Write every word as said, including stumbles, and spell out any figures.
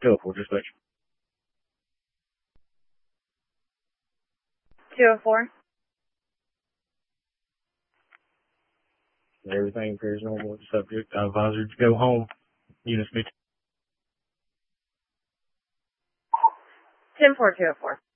two oh four, dispatch. two oh four. Everything appears normal with the subject. I advise her to go home. Unit speech. ten four two oh four.